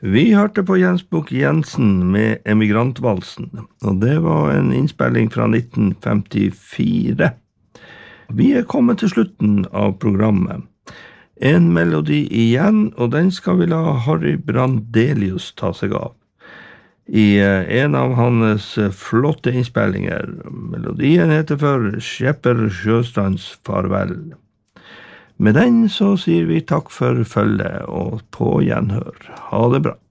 Vi hørte på Jens Bukk Jensen med Emigrantvalsen, og det var en innspilling fra 1954. Vi kommet til slutten av programmet. En melodi igjen, og den skal vi la Harry Brandelius ta seg av. I en av hans flotte innspillinger. Melodien heter for Skjepper Sjøstrands farvel. Med den så sier vi takk for følget og på gjenhør. Ha det bra.